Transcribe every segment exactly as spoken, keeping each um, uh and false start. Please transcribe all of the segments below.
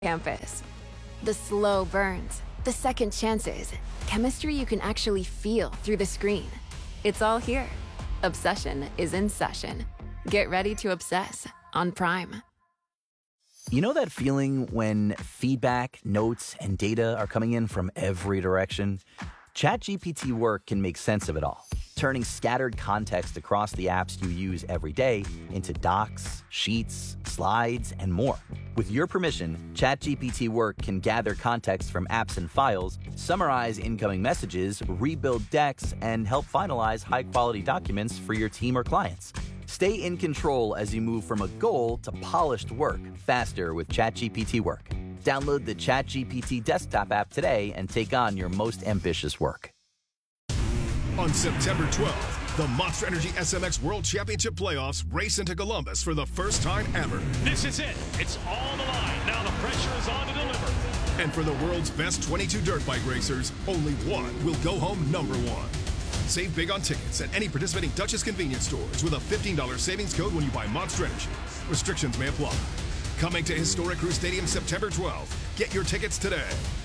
campus. The slow burns, the second chances, chemistry you can actually feel through the screen. It's all here. Obsession is in session. Get ready to obsess on Prime. You know that feeling when feedback, notes, and data are coming in from every direction? ChatGPT Work can make sense of it all, turning scattered context across the apps you use every day into docs, sheets, slides, and more. With your permission, ChatGPT Work can gather context from apps and files, summarize incoming messages, rebuild decks, and help finalize high-quality documents for your team or clients. Stay in control as you move from a goal to polished work faster with ChatGPT Work. Download the ChatGPT desktop app today and take on your most ambitious work. On September twelfth, the Monster Energy S M X World Championship Playoffs race into Columbus for the first time ever. This is it. It's all on the line. Now the pressure is on to deliver. And for the world's best twenty-two dirt bike racers, only one will go home number one. Save big on tickets at any participating Duchess convenience stores with a fifteen dollars savings code when you buy Monster Energy. Restrictions may apply. Coming to Historic Crew Stadium September twelfth. Get your tickets today.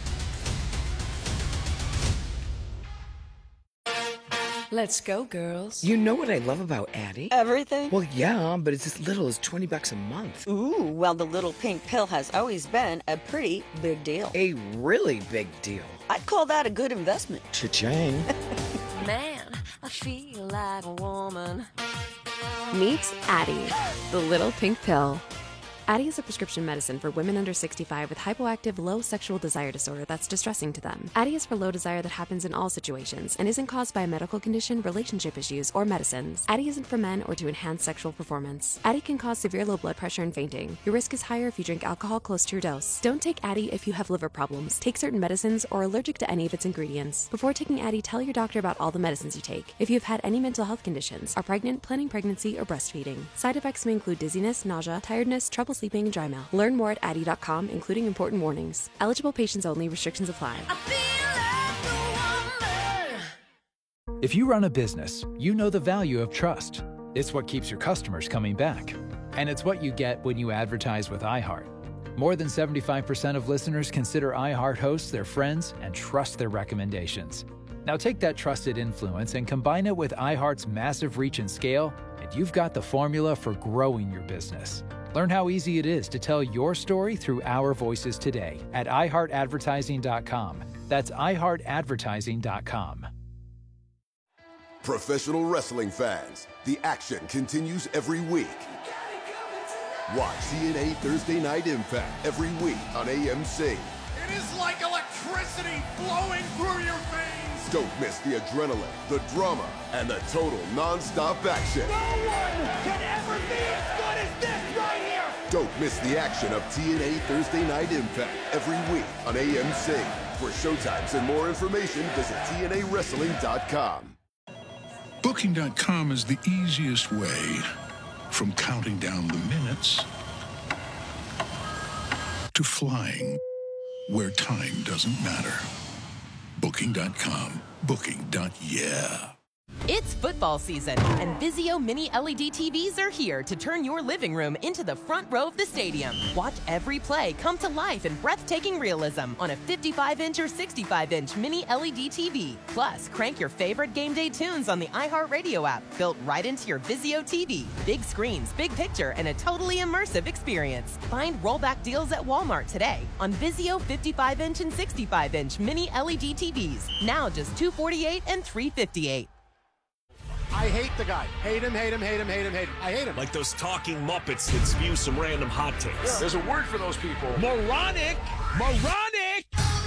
Let's go, girls. You know what I love about Addie? Everything? Well, yeah, but it's as little as twenty bucks a month. Ooh, well, the little pink pill has always been a pretty big deal. A really big deal. I'd call that a good investment. Cha-ching. Man, I feel like a woman. Meet Addie, the little pink pill. Addie is a prescription medicine for women under sixty-five with hypoactive low sexual desire disorder that's distressing to them. Addie is for low desire that happens in all situations and isn't caused by a medical condition, relationship issues, or medicines. Addie isn't for men or to enhance sexual performance. Addie can cause severe low blood pressure and fainting. Your risk is higher if you drink alcohol close to your dose. Don't take Addie if you have liver problems, take certain medicines, or are allergic to any of its ingredients. Before taking Addie, tell your doctor about all the medicines you take. If you've had any mental health conditions, are pregnant, planning pregnancy, or breastfeeding. Side effects may include dizziness, nausea, tiredness, trouble sleeping, and dry mouth. Learn more at addie dot com, including important warnings. Eligible patients only. Restrictions apply. If you run a business, you know the value of trust. It's what keeps your customers coming back. And it's what you get when you advertise with iHeart. More than seventy-five percent of listeners consider iHeart hosts their friends and trust their recommendations. Now take that trusted influence and combine it with iHeart's massive reach and scale, and you've got the formula for growing your business. Learn how easy it is to tell your story through our voices today at i heart advertising dot com. That's i heart advertising dot com. Professional wrestling fans, the action continues every week. Watch T N A Thursday Night Impact every week on A M C. It is like electricity flowing through your veins. Don't miss the adrenaline, the drama, and the total non-stop action. No one can ever be as good as this right here. Don't miss the action of T N A Thursday Night Impact every week on A M C. For showtimes and more information, visit T N A wrestling dot com. Booking dot com is the easiest way from counting down the minutes to flying where time doesn't matter. Booking dot com. Booking. Yeah. It's football season, and Vizio Mini L E D T Vs are here to turn your living room into the front row of the stadium. Watch every play come to life in breathtaking realism on a fifty-five inch or sixty-five inch Mini L E D T V. Plus, crank your favorite game day tunes on the iHeartRadio app, built right into your Vizio T V. Big screens, big picture, and a totally immersive experience. Find rollback deals at Walmart today on Vizio fifty-five inch and sixty-five inch Mini L E D T Vs. Now just two hundred forty-eight dollars and three hundred fifty-eight dollars. I hate the guy. Hate him, hate him, hate him, hate him, hate him. I hate him. Like those talking Muppets that spew some random hot takes. Yeah. There's a word for those people. Moronic! Moronic!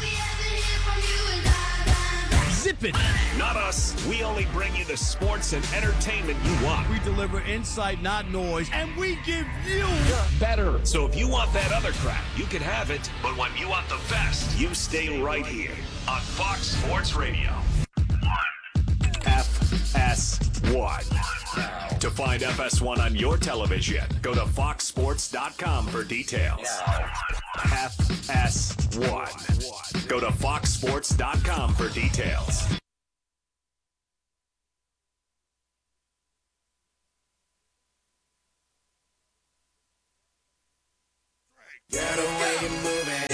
Zip it! Not us. We only bring you the sports and entertainment you want. We deliver insight, not noise, and we give you better. So if you want that other crap, you can have it. But when you want the best, you stay right here on Fox Sports Radio. F S one. To find F S one on your television, go to fox sports dot com for details. F S one. Go to fox sports dot com for details. Get away and move it.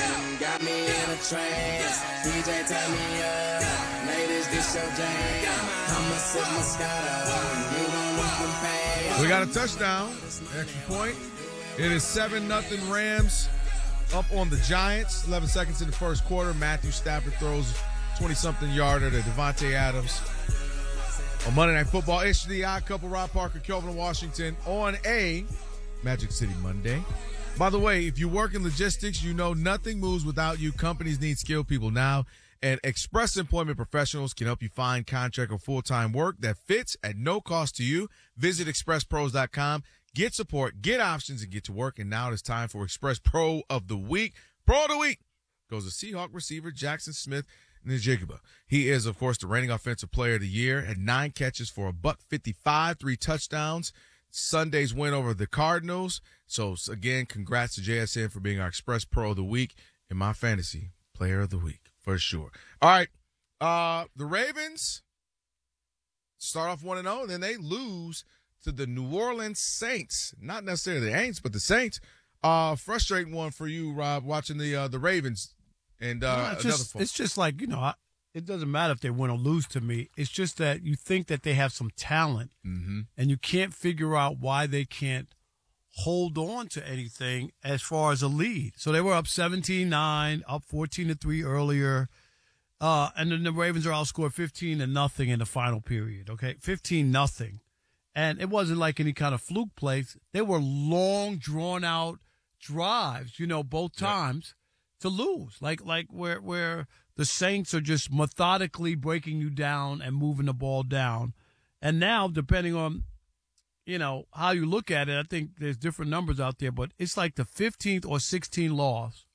a trance. D J turn me up, ladies this your jam. I'ma sip Moscato, you gon' want them pants. We got a touchdown, extra point. It is seven nothing Rams up on the Giants. eleven seconds in the first quarter. Matthew Stafford throws twenty-something yarder to Devontae Adams. On Monday Night Football, Ish the Odd Couple, Rob Parker, Kelvin Washington on a Magic City Monday. By the way, if you work in logistics, you know nothing moves without you. Companies need skilled people now, and Express Employment Professionals can help you find contract or full-time work that fits at no cost to you. Visit express pros dot com. Get support, get options, and get to work. And now it is time for Express Pro of the Week. Pro of the Week goes to Seahawk receiver Jackson Smith Njigba. He is, of course, the reigning offensive player of the year. Had nine catches for a buck fifty-five, three touchdowns. Sunday's win over the Cardinals. So, again, congrats to J S N for being our Express Pro of the Week and my fantasy player of the week, for sure. All right, uh, the Ravens start off one and oh, and then they lose to the New Orleans Saints. Not necessarily the Aints, but the Saints. Uh, frustrating one for you, Rob, watching the uh, the Ravens. And uh, no, it's, just, it's just like, you know, I, it doesn't matter if they win or lose to me. It's just that you think that they have some talent, mm-hmm. and you can't figure out why they can't hold on to anything as far as a lead. So they were up seventeen nine, up fourteen to three earlier, uh, and then the Ravens are outscored fifteen to nothing in the final period, okay? fifteen nothing. And it wasn't like any kind of fluke plays. They were long, drawn-out drives, you know, both times. Yep. To lose, like like where where the Saints are just methodically breaking you down and moving the ball down, and now depending on, you know, how you look at it, I think there's different numbers out there, but it's like the fifteenth or sixteenth loss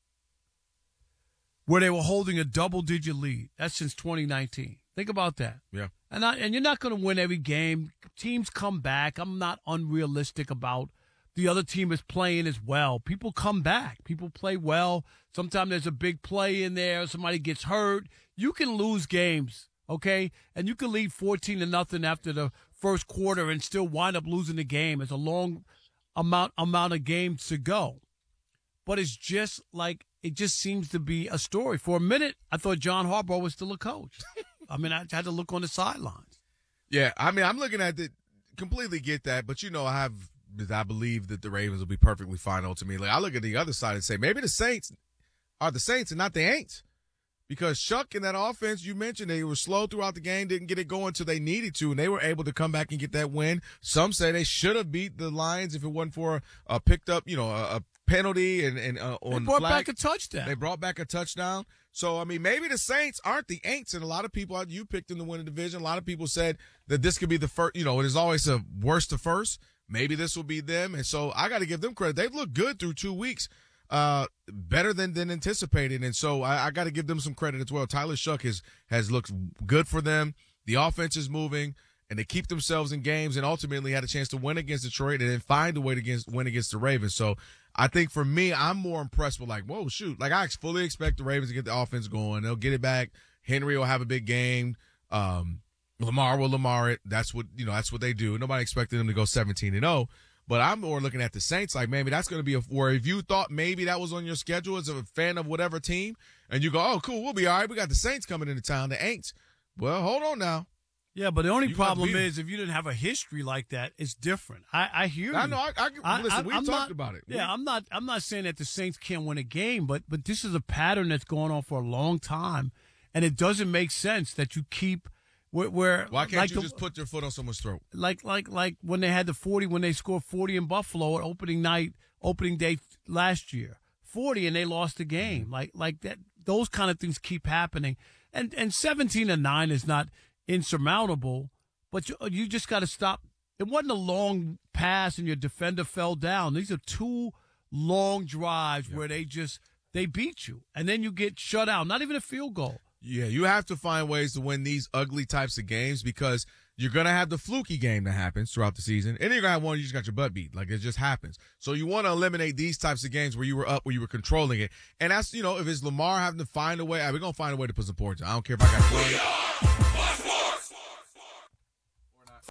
where they were holding a double digit lead. That's since twenty nineteen. Think about that. Yeah, and I, and you're not going to win every game. Teams come back. I'm not unrealistic about. The other team is playing as well. People come back. People play well. Sometimes there's a big play in there. Somebody gets hurt. You can lose games, okay? And you can lead fourteen to nothing after the first quarter and still wind up losing the game. It's a long amount amount of games to go. But it's just like it just seems to be a story. For a minute, I thought John Harbaugh was still a coach. I mean, I had to look on the sidelines. Yeah, I mean, I'm looking at it. Completely get that, but you know, I have. I believe that the Ravens will be perfectly fine ultimately. I look at the other side and say maybe the Saints are the Saints and not the Aints. Because Chuck in that offense, you mentioned they were slow throughout the game, didn't get it going until they needed to, and they were able to come back and get that win. Some say they should have beat the Lions if it wasn't for a picked up, you know, a, a penalty and, and uh, on they brought the flag. back a touchdown. They brought back a touchdown. So, I mean, maybe the Saints aren't the Aints, and a lot of people, you picked them to win the division. A lot of people said that this could be the first, you know, it is always a worst to first. Maybe this will be them. And so I got to give them credit. They've looked good through two weeks, uh, better than, than anticipated. And so I, I got to give them some credit as well. Tyler Shuck has, has looked good for them. The offense is moving, and they keep themselves in games and ultimately had a chance to win against Detroit and then find a way to against, win against the Ravens. So I think for me, I'm more impressed with like, whoa, shoot. Like I fully expect the Ravens to get the offense going. They'll get it back. Henry will have a big game. Um, Lamar will Lamar it. That's what, you know, that's what they do. Nobody expected them to go seventeen and oh, but I'm more looking at the Saints like, maybe that's going to be a, where if you thought maybe that was on your schedule as a fan of whatever team and you go, oh, cool, we'll be all right. We got the Saints coming into town, the Aints. Well, hold on now. Yeah, but the only you problem is if you didn't have a history like that, it's different. I, I hear I you. know. I, I, I listen, I, we've I'm talked not, about it. Yeah, we, I'm not. I'm not saying that the Saints can't win a game, but but this is a pattern that's going on for a long time, and it doesn't make sense that you keep. Where, where why can't like you the, just put your foot on someone's throat? Like like like when they had the forty, when they scored forty in Buffalo at opening night, opening day last year, forty, and they lost the game. Mm-hmm. Like like that. Those kind of things keep happening, and and seventeen to nine is not insurmountable. But you, you just got to stop. It wasn't a long pass and your defender fell down. These are two long drives yep. where they just they beat you, and then you get shut out. Not even a field goal. Yeah, you have to find ways to win these ugly types of games because you're going to have the fluky game that happens throughout the season, and you're going to have one you just got your butt beat. Like, it just happens. So you want to eliminate these types of games where you were up, where you were controlling it. And that's, you know, if it's Lamar having to find a way, we're going to find a way to put some points. I don't care if I got one.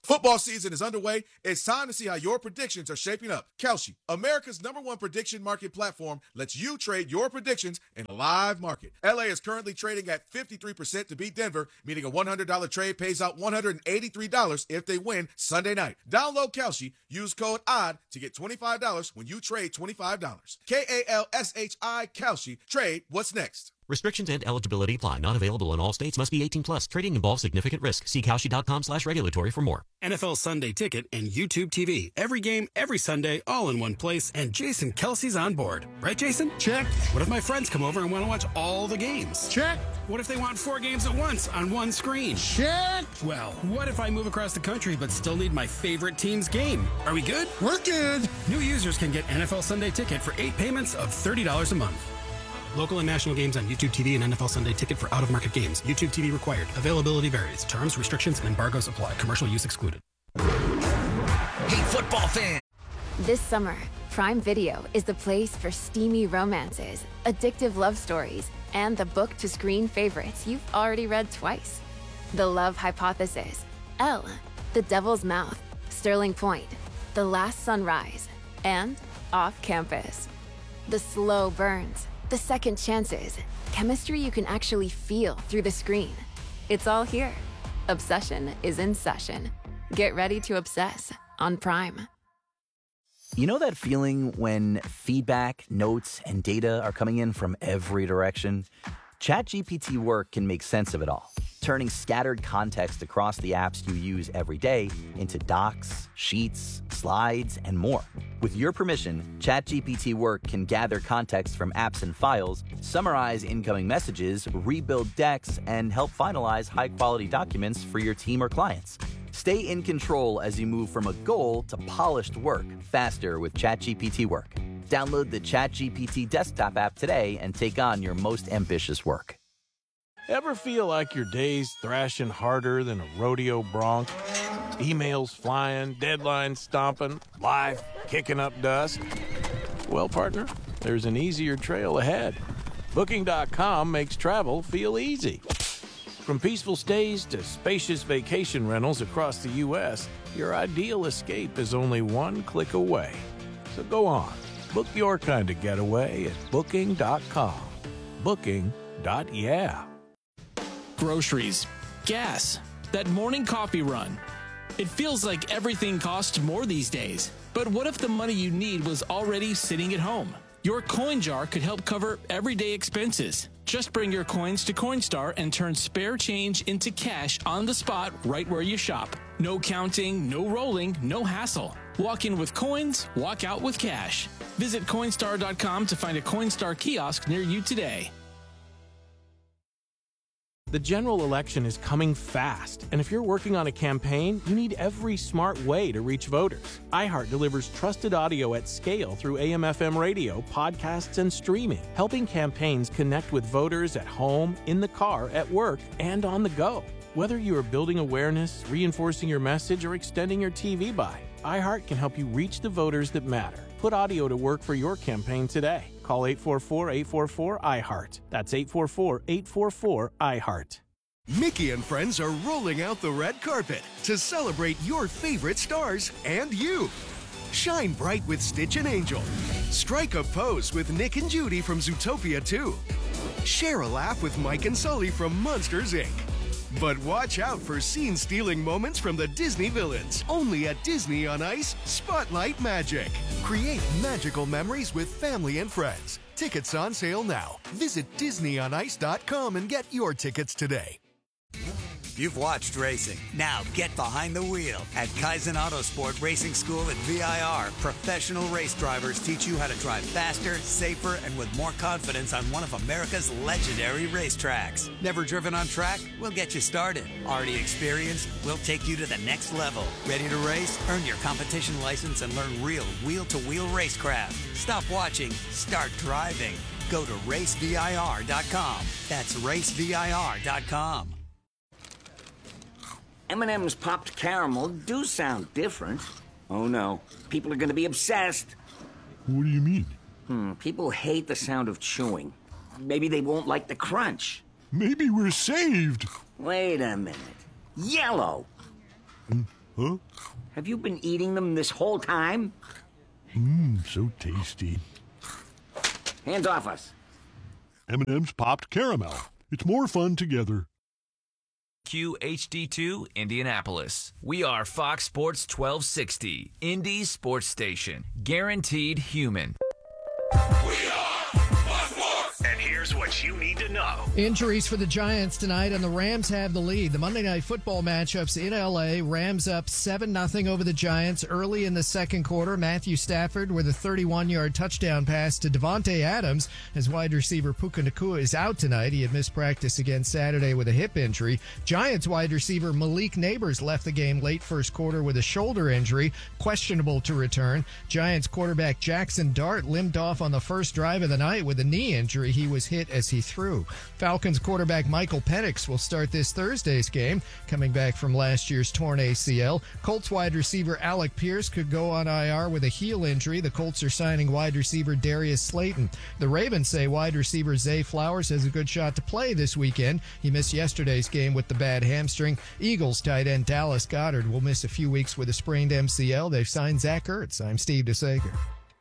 Football season is underway. It's time to see how your predictions are shaping up. Kalshi, America's number one prediction market platform, lets you trade your predictions in a live market. L A is currently trading at fifty-three percent to beat Denver, meaning a one hundred dollars trade pays out one hundred eighty-three dollars if they win Sunday night. Download Kalshi, use code O D D to get twenty-five dollars when you trade twenty-five dollars. K A L S H I, Kalshi. Trade what's next. Restrictions and eligibility apply. Not available in all states. Must be eighteen plus. Trading involves significant risk. See Kalshi.com slash regulatory for more. N F L Sunday Ticket and YouTube T V. Every game, every Sunday, all in one place. And Jason Kelsey's on board. Right, Jason? Check. What if my friends come over and want to watch all the games? Check. What if they want four games at once on one screen? Check. Well, what if I move across the country but still need my favorite team's game? Are we good? We're good. New users can get N F L Sunday Ticket for eight payments of thirty dollars a month. Local and national games on YouTube T V and N F L Sunday Ticket for out-of-market games. YouTube T V required. Availability varies. Terms, restrictions, and embargoes apply. Commercial use excluded. Hey, football fan! This summer, Prime Video is the place for steamy romances, addictive love stories, and the book-to-screen favorites you've already read twice. The Love Hypothesis, Elle, The Devil's Mouth, Sterling Point, The Last Sunrise, and Off Campus. The slow burns, the second chances, chemistry you can actually feel through the screen. It's all here. Obsession is in session. Get ready to obsess on Prime. You know that feeling when feedback, notes, and data are coming in from every direction? ChatGPT Work can make sense of it all, turning scattered context across the apps you use every day into docs, sheets, slides, and more. With your permission, ChatGPT Work can gather context from apps and files, summarize incoming messages, rebuild decks, and help finalize high-quality documents for your team or clients. Stay in control as you move from a goal to polished work faster with ChatGPT Work. Download the ChatGPT desktop app today and take on your most ambitious work. Ever feel like your day's thrashing harder than a rodeo bronc? Emails flying, deadlines stomping, life kicking up dust? Well, partner, there's an easier trail ahead. Booking dot com makes travel feel easy. From peaceful stays to spacious vacation rentals across the U S, your ideal escape is only one click away. So go on, book your kind of getaway at Booking dot com. Booking. Yeah. Groceries, gas, that morning coffee run. It feels like everything costs more these days. But what if the money you need was already sitting at home? Your coin jar could help cover everyday expenses. Just bring your coins to Coinstar and turn spare change into cash on the spot right where you shop. No counting, no rolling, no hassle. Walk in with coins, walk out with cash. Visit Coinstar dot com to find a Coinstar kiosk near you today. The general election is coming fast, and if you're working on a campaign, you need every smart way to reach voters. iHeart delivers trusted audio at scale through A M F M radio, podcasts, and streaming, helping campaigns connect with voters at home, in the car, at work, and on the go. Whether you are building awareness, reinforcing your message, or extending your T V buy, iHeart can help you reach the voters that matter. Put audio to work for your campaign today. Call eight four four, eight four four, I heart. That's eight four four, eight four four, I heart. Mickey and friends are rolling out the red carpet to celebrate your favorite stars and you. Shine bright with Stitch and Angel. Strike a pose with Nick and Judy from Zootopia two. Share a laugh with Mike and Sully from Monsters, Incorporated. But watch out for scene-stealing moments from the Disney villains. Only at Disney on Ice Spotlight Magic. Create magical memories with family and friends. Tickets on sale now. Visit Disney on Ice dot com and get your tickets today. You've watched racing. Now get behind the wheel. At Kaizen Autosport Racing School at V I R, professional race drivers teach you how to drive faster, safer, and with more confidence on one of America's legendary racetracks. Never driven on track? We'll get you started. Already experienced? We'll take you to the next level. Ready to race? Earn your competition license and learn real wheel-to-wheel racecraft. Stop watching. Start driving. Go to race V I R dot com. That's race V I R dot com. M and M's popped caramel do sound different. Oh no, people are gonna be obsessed. What do you mean? Hmm, people hate the sound of chewing. Maybe they won't like the crunch. Maybe we're saved. Wait a minute. Yellow! Huh? Have you been eating them this whole time? Mmm, so tasty. Hands off us. M and M's popped caramel. It's more fun together. Q H D two, Indianapolis. We are Fox Sports twelve sixty, Indy's sports station. Guaranteed human. And here's what you need to know. Injuries for the Giants tonight, and the Rams have the lead. The Monday Night Football matchups in L A. Rams up seven nothing over the Giants early in the second quarter. Matthew Stafford with a thirty-one-yard touchdown pass to Devontae Adams as wide receiver Puka Nacua is out tonight. He had missed practice again Saturday with a hip injury. Giants wide receiver Malik Neighbors left the game late first quarter with a shoulder injury, questionable to return. Giants quarterback Jackson Dart limped off on the first drive of the night with a knee injury. He was hit as he threw. Falcons quarterback Michael Penix will start this Thursday's game, coming back from last year's torn A C L. Colts wide receiver Alec Pierce could go on I R with a heel injury. The Colts are signing wide receiver Darius Slayton. The Ravens say wide receiver Zay Flowers has a good shot to play this weekend. He missed yesterday's game with the bad hamstring. Eagles tight end Dallas Goedert will miss a few weeks with a sprained M C L. They've signed Zach Ertz. I'm Steve DeSager.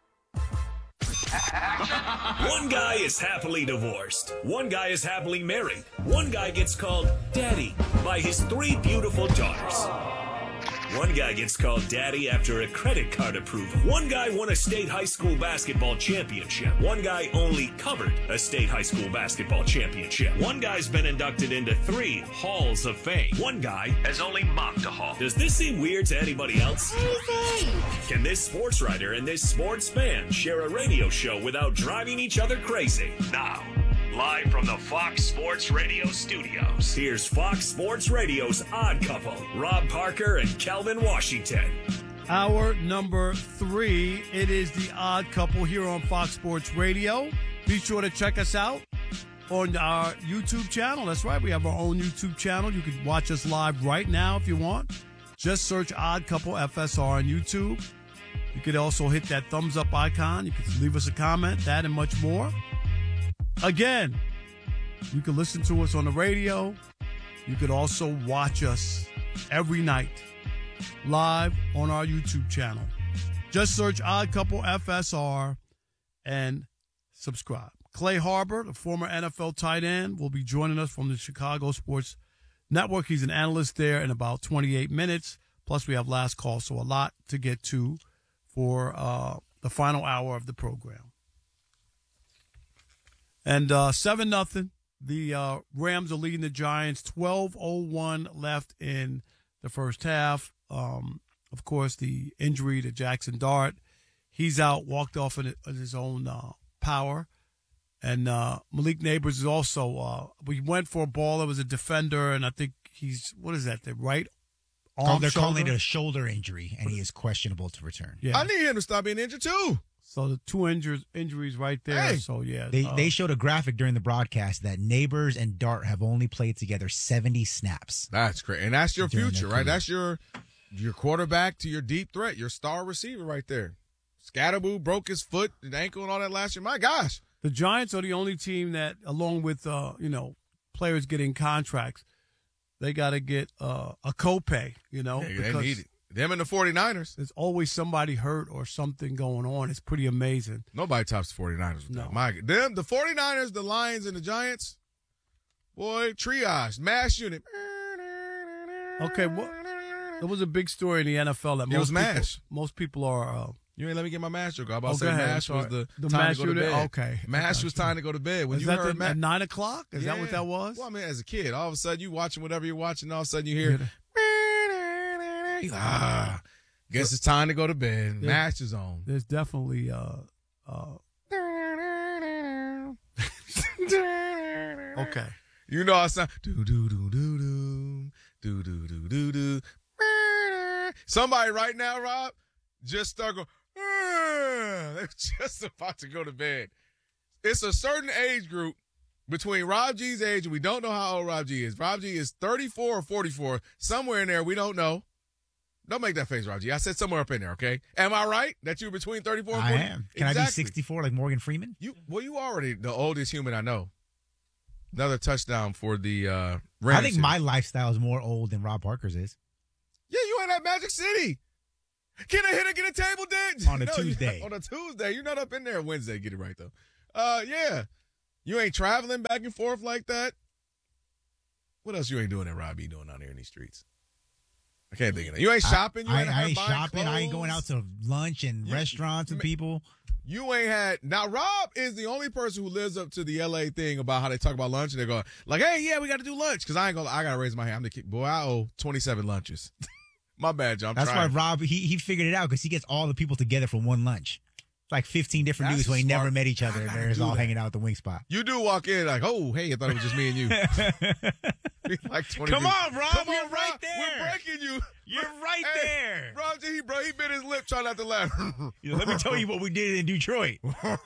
One guy is happily divorced. One guy is happily married. One guy gets called daddy by his three beautiful daughters. One guy gets called daddy after a credit card approval. One guy won a state high school basketball championship. One guy only covered a state high school basketball championship. One guy's been inducted into three halls of fame. One guy has only mopped a hall. Does this seem weird to anybody else? Crazy. Can this sports writer and this sports fan share a radio show without driving each other crazy? Now, live from the Fox Sports Radio studios, here's Fox Sports Radio's Odd Couple, Rob Parker and Kelvin Washington. Hour number three, it is the Odd Couple here on Fox Sports Radio. Be sure to check us out on our YouTube channel. That's right, we have our own YouTube channel. You can watch us live right now if you want. Just search Odd Couple F S R on YouTube. You could also hit that thumbs up icon. You can leave us a comment, that and much more. Again, you can listen to us on the radio. You could also watch us every night live on our YouTube channel. Just search Odd Couple F S R and subscribe. Clay Harbor, the former N F L tight end, will be joining us from the Chicago Sports Network. He's an analyst there in about twenty-eight minutes. Plus, we have last call, so a lot to get to for uh, the final hour of the program. And uh, seven nothing, the uh, Rams are leading the Giants. twelve oh one left in the first half. Um, of course, the injury to Jackson Dart. He's out, walked off in his own uh, power. And uh, Malik Neighbors is also, uh, we went for a ball that was a defender, and I think he's, what is that, the right arm oh, They're shoulder? calling it a shoulder injury, and he is questionable to return. Yeah. I need him to stop being injured, too. So the two injuries, injuries right there. Hey. So, yeah. They uh, they showed a graphic during the broadcast that Neighbors and Dart have only played together seventy snaps. That's great. And that's your During future, their right? career. That's your your quarterback to your deep threat, your star receiver right there. Scatterboo broke his foot and ankle and all that last year. My gosh. The Giants are the only team that, along with, uh, you know, players getting contracts, they got to get uh, a copay, you know. Yeah, they need it. Them and the 49ers. There's always somebody hurt or something going on. It's pretty amazing. Nobody tops the 49ers. With No. that. My, them, the 49ers, the Lions, and the Giants, boy, triage, mass unit. Okay, what? There was a big story in the N F L that It most was people, MASH. most people are. Uh, You ain't let me get my MASH joke. I was about Oh, to say go ahead. MASH was Sorry. the, The time MASH to go to unit? bed. Okay. MASH Okay. was time to go to bed. When is you that heard the, MASH. at nine o'clock? Is that what Yeah. that was? Well, I mean, as a kid, all of a sudden you watching whatever you're watching, all of a sudden you hear, ah, guess it's time to go to bed. There- MASH is on. There's definitely. Uh, uh, okay. You know I sound do do do do do do do do do do. Somebody right now, Rob, just start going. They're just about to go to bed. It's a certain age group between Rob G's age, and we don't know how old Rob G is. Rob G is thirty-four or forty-four, somewhere in there. We don't know. Don't make that face, Rob G. I said somewhere up in there. Okay, am I right that you're between thirty-four and I forty? am. Can exactly. I be sixty-four like Morgan Freeman? You well, you already the oldest human I know. Another touchdown for the uh, Rams. I think here. my lifestyle is more old than Rob Parker's is. Yeah, you You ain't at Magic City. Can a hitter get a table dance? On a no, Tuesday. On a Tuesday. You're not up in there Wednesday. Get it right, though. Uh, yeah. You ain't traveling back and forth like that. What else you ain't doing that Rob be doing out here in these streets? I can't think of it. You ain't shopping. You I, ain't, I ain't buying shopping. clothes. I ain't going out to lunch and You- restaurants with people. You ain't had. Now, Rob is the only person who lives up to the L A thing about how they talk about lunch and they're going, like, hey, yeah, we got to do lunch. Because I ain't gonna, I got to raise my hand. I'm the kid. Boy, I owe twenty-seven lunches. My bad, John. I'm That's trying. why Rob, he, he figured it out because he gets all the people together for one lunch. It's like fifteen different That's dudes who ain't smart. never met each other. I And gotta they're do all that. hanging out at the wing spot. You do walk in like, oh, hey, I thought it was just me and you. like twenty Come people. on, Rob, Come you're on, right Rob. there. We're breaking you. You're right Hey, there. Rob, he, bro, he bit his lip trying not to laugh. You know, let me tell you what we did in Detroit.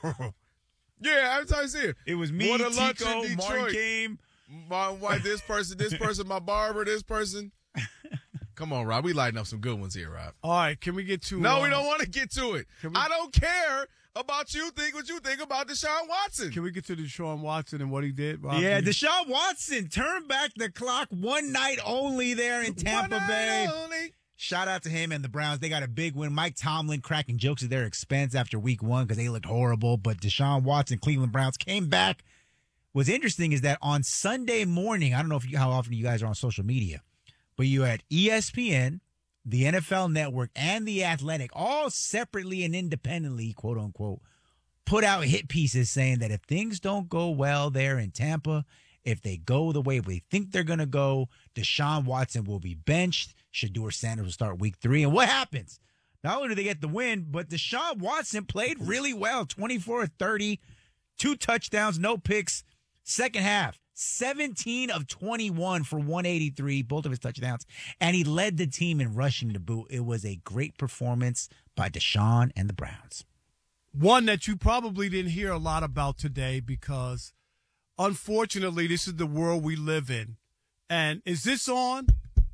Yeah, every time I see it. It was me, Water lunch in Tico, Detroit. Martin came. My wife, this person, this person, my barber, this person. Come on, Rob. We lighting up some good ones here, Rob. All right, can we get to No, uh, we don't want to get to it. we- I don't care about you think what you think about Deshaun Watson. Can we get to Deshaun Watson and what he did? Rob? Yeah, You- Deshaun Watson turned back the clock one night only there in Tampa One Bay. night only. Shout out to him and the Browns. They got a big win. Mike Tomlin cracking jokes at their expense after week one because they looked horrible. But Deshaun Watson, Cleveland Browns, came back. What's interesting is that on Sunday morning, I don't know if you, how often you guys are on social media, but you had E S P N, the N F L Network, and The Athletic, all separately and independently, quote unquote, put out hit pieces saying that if things don't go well there in Tampa, if they go the way we think they're going to go, Deshaun Watson will be benched. Shedeur Sanders will start week three. And what happens? Not only do they get the win, but Deshaun Watson played really well. twenty-four of thirty, two touchdowns, no picks. Second half, seventeen of twenty-one for one eighty-three, both of his touchdowns. And he led the team in rushing to boot. It was a great performance by Deshaun and the Browns. One that you probably didn't hear a lot about today because, unfortunately, this is the world we live in. And is this on?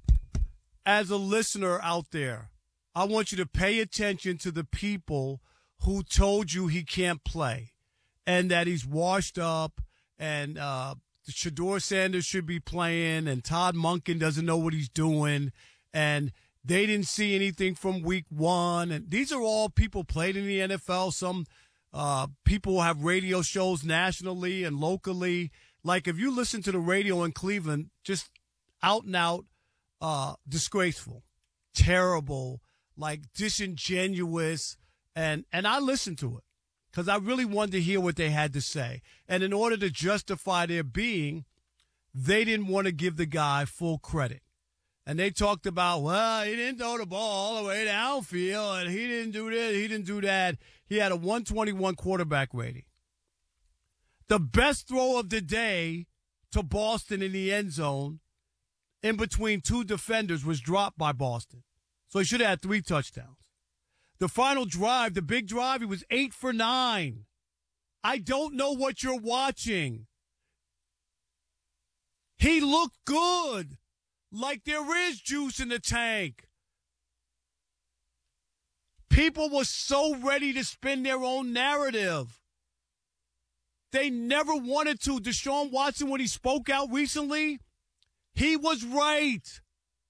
As a listener out there, I want you to pay attention to the people who told you he can't play and that he's washed up and uh, Shedeur Sanders should be playing and Todd Monken doesn't know what he's doing and they didn't see anything from week one. And these are all people played in the N F L. Some uh, people have radio shows nationally and locally. Like if you listen to the radio in Cleveland, just out and out, uh, disgraceful, terrible, like disingenuous. And, and I listened to it because I really wanted to hear what they had to say. And in order to justify their being, they didn't want to give the guy full credit. And they talked about, well, he didn't throw the ball all the way downfield, and he didn't do this, he didn't do that. He had a one twenty-one quarterback rating. The best throw of the day to Boston in the end zone in between two defenders was dropped by Boston. So he should have had three touchdowns. The final drive, the big drive, he was eight for nine. I don't know what you're watching. He looked good. Like there is juice in the tank. People were so ready to spin their own narrative. They never wanted to. Deshaun Watson, when he spoke out recently, he was right.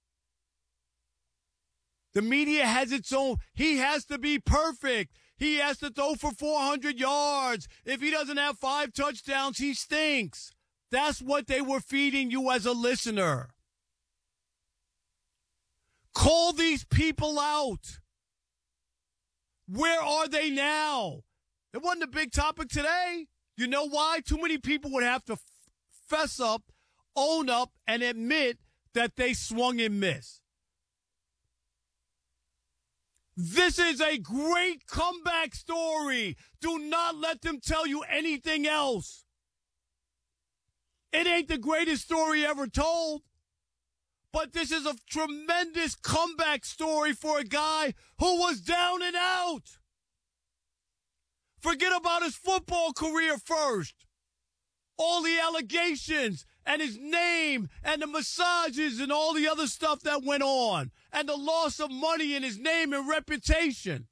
The media has its own. He has to be perfect. He has to throw for four hundred yards. If he doesn't have five touchdowns, he stinks. That's what they were feeding you as a listener. Call these people out. Where are they now? It wasn't a big topic today. You know why? Too many people would have to f- fess up, own up, and admit that they swung and missed. This is a great comeback story. Do not let them tell you anything else. It ain't the greatest story ever told. But this is a tremendous comeback story for a guy who was down and out. Forget about his football career first. All the allegations and his name and the massages and all the other stuff that went on and the loss of money in his name and reputation.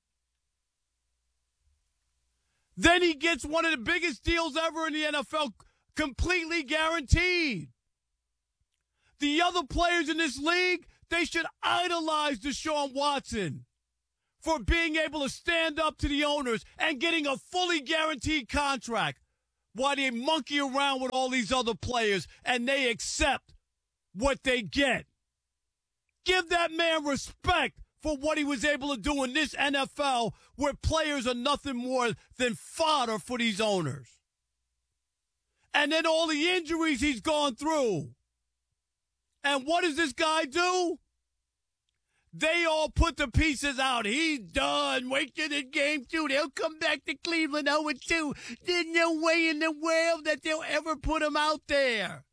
Then he gets one of the biggest deals ever in the N F L completely guaranteed. The other players in this league, They should idolize Deshaun Watson for being able to stand up to the owners and getting a fully guaranteed contract while they monkey around with all these other players and they accept what they get. Give that man respect for what he was able to do in this N F L where players are nothing more than fodder for these owners. And then all the injuries he's gone through. And what does this guy do? They all put the pieces out. He's done. Wait till the game two. They'll come back to Cleveland oh and two. There's no way in the world that they'll ever put him out there.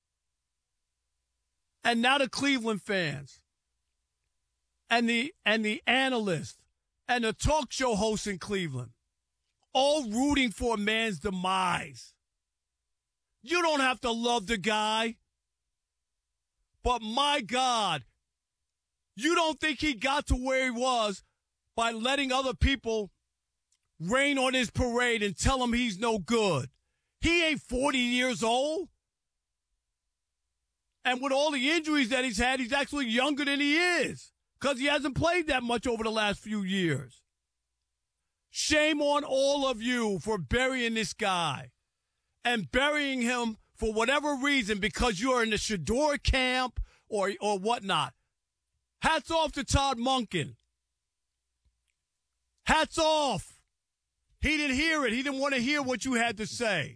And now the Cleveland fans and the and the analysts and the talk show hosts in Cleveland all rooting for a man's demise. You don't have to love the guy. But my God, you don't think he got to where he was by letting other people rain on his parade and tell him he's no good. He ain't forty years old. And with all the injuries that he's had, he's actually younger than he is because he hasn't played that much over the last few years. Shame on all of you for burying this guy and burying him for whatever reason because you're in the Shedeur camp or, or whatnot. Hats off to Todd Monken. Hats off. He didn't hear it. He didn't want to hear what you had to say.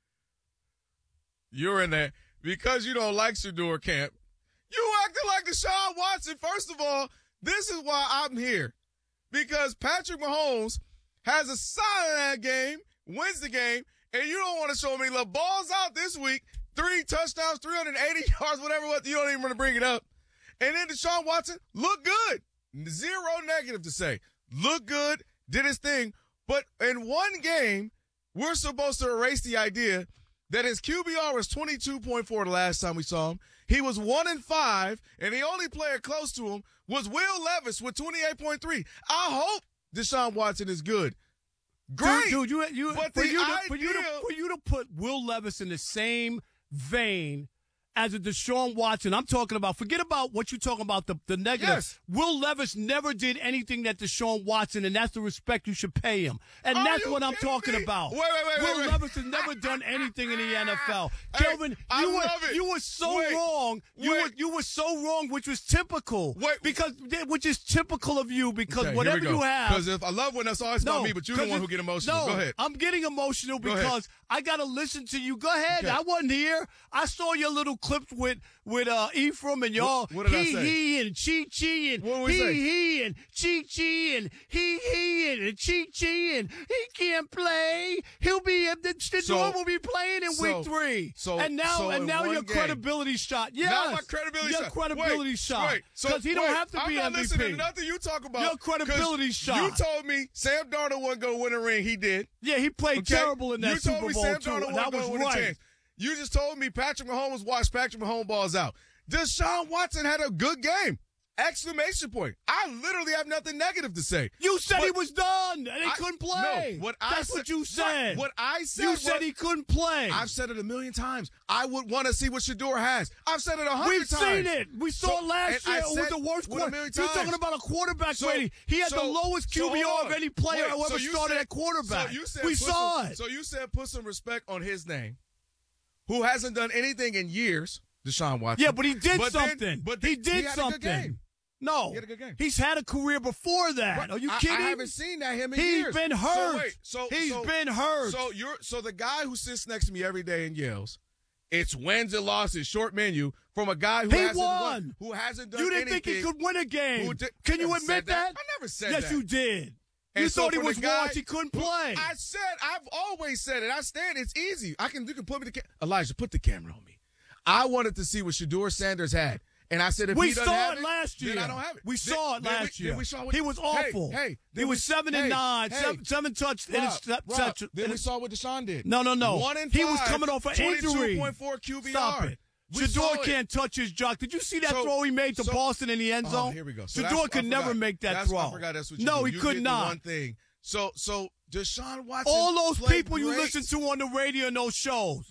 You're in there. Because you don't like Shedeur camp, you acting like Deshaun Watson. First of all, this is why I'm here. Because Patrick Mahomes has a side of that game, wins the game, and you don't want to show me the balls out this week. Three touchdowns, three hundred eighty yards, whatever, what you don't even want to bring it up. And then Deshaun Watson looked good. Zero negative to say. Looked good, did his thing. But in one game, we're supposed to erase the idea that his Q B R was twenty-two point four the last time we saw him. He was one and five, and the only player close to him was Will Levis with twenty-eight point three. I hope Deshaun Watson is good. Great, dude. dude you, you, but for, the you to, idea, for you to for you to put Will Levis in the same vein as a Deshaun Watson, I'm talking about, forget about what you're talking about, the, the negative. Yes. Will Levis never did anything that Deshaun Watson, and that's the respect you should pay him. And Are that's you what I'm talking me? about. Wait, wait, wait, Will wait, wait. Levis has never done anything in the N F L. Hey, Kelvin, I you were, love it. you were so Wait, wrong. You wait. were you were so wrong, which was typical. Wait. Because which is typical of you, because Okay, whatever you have. Because if I love when that's always No, about me, but you're the 'cause one it- who get emotional. No, Go ahead. I'm getting emotional Go ahead. because I got to listen to you. Go ahead. Okay. I wasn't here. I saw your little clips with with uh, Ephraim and y'all. What- what did I he, say? he, and Chi Chi, and What did we he, say? he, and Chi Chi, and he, he, and Chi Chi, and he can't play. He'll be, the, the So- door will be playing in so- week three. so- and now, so and in now one your game- credibility shot. Yes. Not my credibility your shot. credibility wait, shot. Wait, so Because he don't wait, have to I'm be not M V P. listening to nothing you talk about. Your credibility 'cause shot. You told me Sam Darnold wasn't going to win a ring. He did. Yeah, he played Okay? terrible in that you Super told Bowl me Sam too. Darnold and wasn't that going was to win a right. chance. You just told me Patrick Mahomes watched Patrick Mahomes balls out. Deshaun Watson had a good game. Exclamation point. I literally have nothing negative to say. You said But he was done and he I- couldn't play. No, what I That's said, what you said. What I said You was, said he couldn't play. I've said it a million times. I would want to see what Shedeur has. I've said it a hundred We've times. seen it. We saw So- it last and I year. It was said the worst what a quarter. million You're times. talking about a quarterback So- rating. He had so- the lowest so Q B R hold of on. any player Wait, who so ever you started said- at quarterback. So you said we put saw some, it. So you said put some respect on his name, who hasn't done anything in years, Deshaun Watson. Yeah, but he did But then- something. but he then did he had a something. good game. No, He had a good game. he's had a career before that. Right. Are you I- kidding? I haven't seen that him in He's years. been So hurt. wait, so He's so- been hurt. So you're so the guy who sits next to me every day and yells, "It's wins and losses, short menu," from a guy who He hasn't won. won, who hasn't done You didn't anything. think he could win a game. who di- Can you I never admit said that? I never said yes, that. you did. And you so thought he for was the guy washed. He couldn't who- play. I said, I've always said it. I stand. It's easy. I can. You can put me the ca- Elijah. Put the camera on me. I wanted to see what Shedeur Sanders had, and I said, if we he doesn't saw have it last year. then I don't have it. We Then- saw it then we- last year. Then we saw what, he was hey, awful. Hey, he then was we- seven hey, and nine, hey, seven, seven touch. Rob, and his, Rob, touch then and we saw what Deshaun did. No, no, no. One and he five, was coming off an injury. twenty-two point four Q B R. Stop it. We saw Shedeur it. can't touch his jock. Did you see that So- throw he made to so- Boston in the end Oh, zone? here we go. So Shedeur that's- I could never forgot. make that That's- throw. I forgot that's what you no, do. he You could did the not. one thing. So, so Deshaun Watson. All those played people you great. listen to on the radio and those shows. No,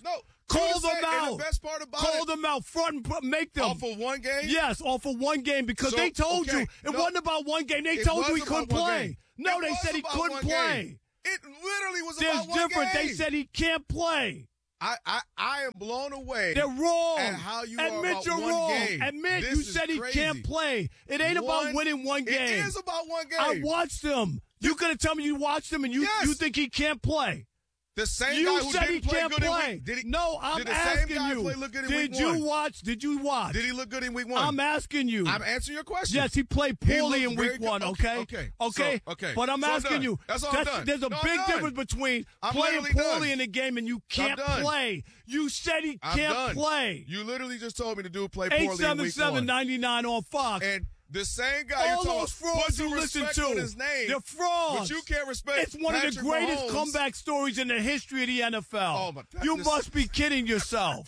Call You them said- and out. the best part about Call it- them out front and put- make them. Off of one game? Yes, off of one game because So, they told okay, you it no. wasn't about one game. They It told you was he couldn't about one play. game. No, It they was said he about couldn't one play. game. It literally was There's about one different. game. They said he can't play. I, I, I am blown away. They're wrong. At how you Admit are about you're one wrong. game. Admit This you is said he crazy. can't play. It ain't about One- winning one game. It is about one game. I watched him. You gonna tell me you watched him and you Yes. you think he can't play? The same You guy who said didn't he play can't good in play. week. Did he, no, I'm did the same asking guy you. play look good in Did week you one? watch? Did you watch? Did he look good in week one? I'm asking you. I'm answering your question. Yes, he played He poorly looked in very week good. one. Okay, Okay, okay. okay. So, okay. But I'm So I'm asking done. you. That's all I'm done. There's a No, I'm big done. difference between I'm playing literally poorly done. in the game and you I'm can't done. play. You said he I'm can't done. play. You literally just told me to do play Eight poorly in seven week seven one. ninety-nine on Fox. And the same guy you're All talking those about, put frauds some you listen respect to, on his name, they're frauds. But you can't respect It's one of the Patrick greatest Mahomes. comeback stories in the history of the N F L. Oh, my God. You This- must be kidding yourself.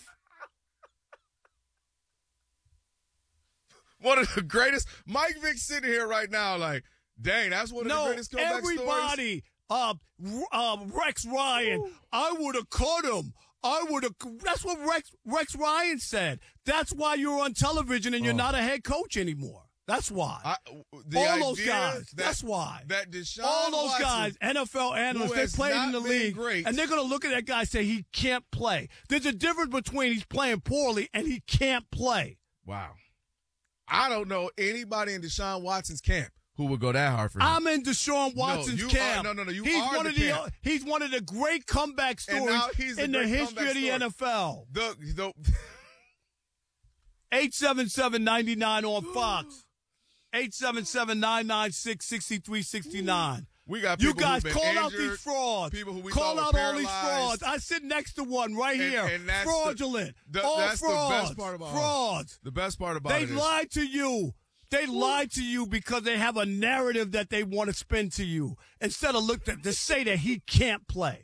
One of the greatest. Mike Vick sitting here right now like, dang, that's one of no, the greatest comeback stories. everybody, uh, uh, Rex Ryan, I would have cut him. I would have. That's what Rex Rex Ryan said. That's why you're on television and you're Oh. not a head coach anymore. That's why. I, the All those idea guys. That, that's why. That Deshaun All those Watson, guys, N F L analysts, who they has played not in the been league, great. and they're going to look at that guy and say he can't play. There's a difference between he's playing poorly and he can't play. Wow. I don't know anybody in Deshaun Watson's camp who would go that hard for him. I'm in Deshaun Watson's you camp. Are, no, no, no. You he's are one the of the camp. he's one of the great comeback And stories now he's the in the great history comeback of the story. N F L. The, the, eight seven seven ninety-nine on Fox. eight seven seven nine nine six six three six nine. We got you people guys who've been call out injured, these frauds. people who we call thought were out all these paralyzed. frauds. I sit next to one right And- here. and that's the- Fraudulent. the- all that's the frauds. best part about- frauds. The best part about They it is lied to you. They lied to you because they have a narrative that they want to spin to you instead of look at to say that he can't play.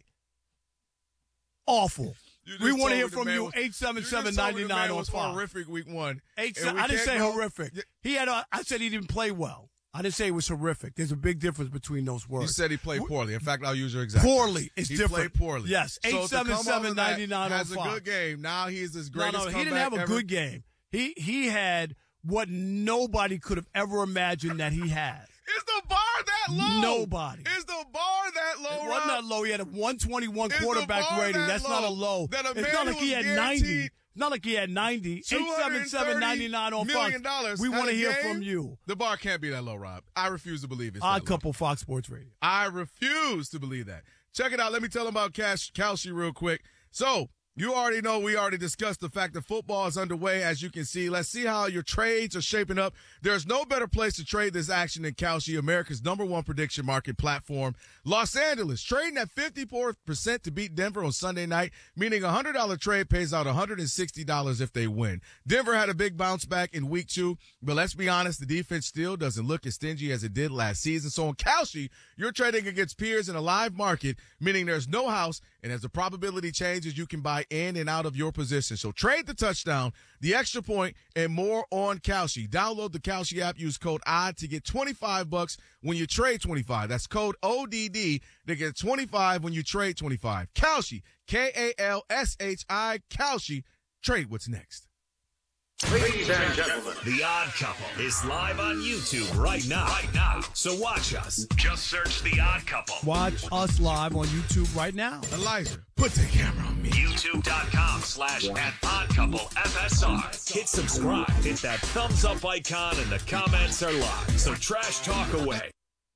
Awful. You We just want to told hear me the from man you. was- eight seven you seven just told me nine the nine man on was Fox. horrific week one. Eight, And we I didn't can't say go- horrific. He had. A, I said he didn't play well. I didn't say it was horrific. There's a big difference between those words. You said he played poorly. In fact, I'll use your exact Poorly is he different. played poorly. Yes. So to eight seven seven come off of that, ninety-nine on has a Fox. good game. Now he is his No, greatest no, he didn't comeback have a ever. good game. He he had what nobody could have ever imagined that he had. Is the bar that low? Nobody. Is the bar that low, It wasn't Rob? that low. He had a one twenty-one Is the quarterback bar rating. that That's not a low? low. That a It's man not like who he was had ninety. guaranteed It's not like he had ninety. eight seven seven ninety-nine on million Fox. dollars We at want to a hear game? from you. The bar can't be that low, Rob. I refuse to believe it's Odd that low. Couple Fox Sports Radio. I refuse to believe that. Check it out. Let me tell them about Cash Kalshi real quick. So, you already know we already discussed the fact that football is underway, as you can see. Let's see how your trades are shaping up. There's no better place to trade this action than Kalshi, America's number one prediction market platform. Los Angeles, trading at fifty-four percent to beat Denver on Sunday night, meaning a one hundred dollars trade pays out one hundred sixty dollars if they win. Denver had a big bounce back in week two, but let's be honest, the defense still doesn't look as stingy as it did last season. So on Kalshi, you're trading against peers in a live market, meaning there's no house, and as the probability changes, you can buy in and out of your position. So trade the touchdown, the extra point, and more on Kalshi. Download the Kalshi app. Use code O D D to get twenty-five bucks when you trade twenty-five. That's code O D D to get twenty-five when you trade twenty-five. Kalshi, K A L S H I, Kalshi. Trade what's next. Ladies and gentlemen, The Odd Couple is live on YouTube right now. Right now. So watch us. Just search The Odd Couple. Watch us live on YouTube right now. Elijah, put the camera on me. YouTube.com slash at Odd Couple F S R. Hit subscribe. Hit that thumbs up icon and the comments are live. So trash talk away.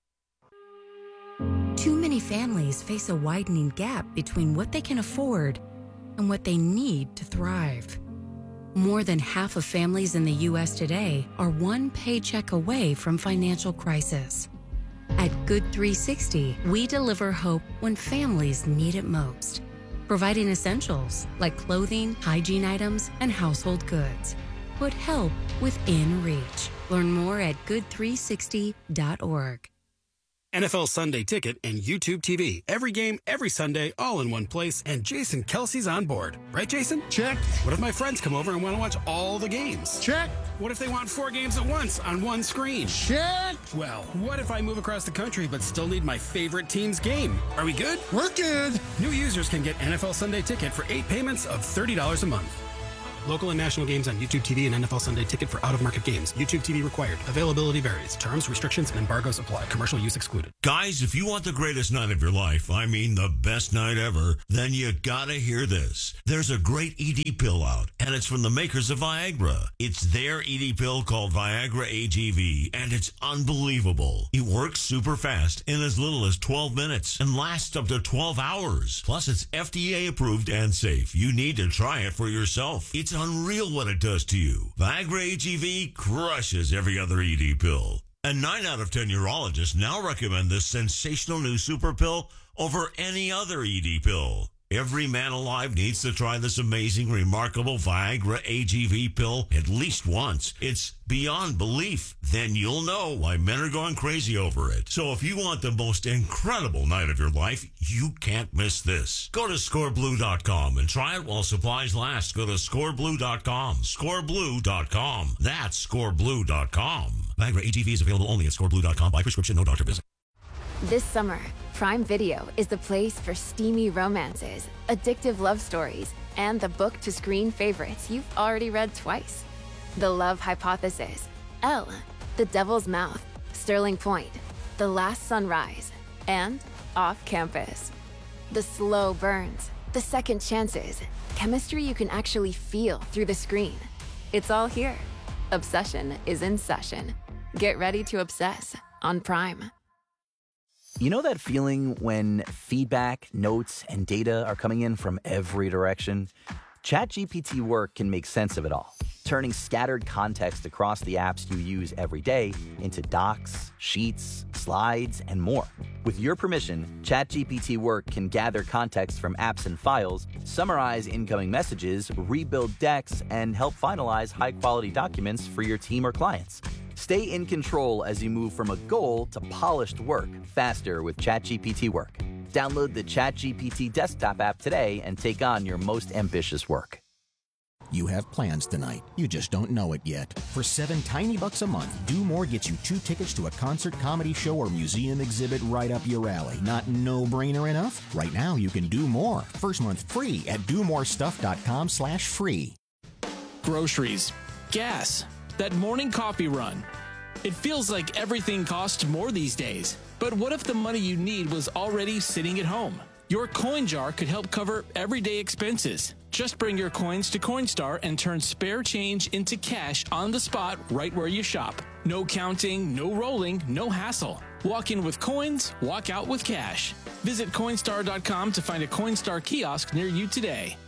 Too many families face a widening gap between what they can afford and what they need to thrive. More than half of families in the U S today are one paycheck away from financial crisis. At Good three sixty, we deliver hope when families need it most, providing essentials like clothing, hygiene items, and household goods. Put help within reach. Learn more at good three sixty dot org. N F L Sunday Ticket and YouTube T V. Every game, every Sunday, all in one place. And Jason Kelsey's on board. Right, Jason? Check. What if my friends come over and want to watch all the games? Check. What if they want four games at once on one screen? Check. Well, what if I move across the country but still need my favorite team's game? Are we good? We're good. New users can get N F L Sunday Ticket for eight payments of thirty dollars a month. Local and national games on YouTube T V and N F L Sunday Ticket for out-of-market games. YouTube T V required. Availability varies. Terms, restrictions, and embargoes apply. Commercial use excluded. Guys, if you want the greatest night of your life, I mean the best night ever, then you gotta hear this. There's a great E D pill out, and it's from the makers of Viagra. It's their E D pill called Viagra A G V, and it's unbelievable. It works super fast in as little as twelve minutes and lasts up to twelve hours. Plus, it's F D A approved and safe. You need to try it for yourself. It's unreal what it does to you. Viagra A G V crushes every other E D pill. And nine out of ten urologists now recommend this sensational new super pill over any other E D pill. Every man alive needs to try this amazing, remarkable Viagra A G V pill at least once. It's beyond belief. Then you'll know why men are going crazy over it. So if you want the most incredible night of your life, you can't miss this. Go to score blue dot com and try it while supplies last. Go to score blue dot com. score blue dot com. That's score blue dot com. Viagra A G V is available only at score blue dot com by prescription, no doctor visit. This summer, Prime Video is the place for steamy romances, addictive love stories, and the book-to-screen favorites you've already read twice. The Love Hypothesis, Elle, The Devil's Mouth, Sterling Point, The Last Sunrise, and Off Campus. The slow burns, the second chances, chemistry you can actually feel through the screen. It's all here. Obsession is in session. Get ready to obsess on Prime. You know that feeling when feedback, notes, and data are coming in from every direction? ChatGPT Work can make sense of it all, turning scattered context across the apps you use every day into docs, sheets, slides, and more. With your permission, ChatGPT Work can gather context from apps and files, summarize incoming messages, rebuild decks, and help finalize high-quality documents for your team or clients. Stay in control as you move from a goal to polished work faster with ChatGPT Work. Download the ChatGPT desktop app today and take on your most ambitious work. You have plans tonight. You just don't know it yet. For seven tiny bucks a month, Do More gets you two tickets to a concert, comedy show, or museum exhibit right up your alley. Not no-brainer enough? Right now, you can do more. First month free at do more stuff dot com slash free. Groceries, gas, that morning coffee run. It feels like everything costs more these days. But what if the money you need was already sitting at home? Your coin jar could help cover everyday expenses. Just bring your coins to Coinstar and turn spare change into cash on the spot right where you shop. No counting, no rolling, no hassle. Walk in with coins, walk out with cash. Visit Coinstar dot com to find a Coinstar kiosk near you today.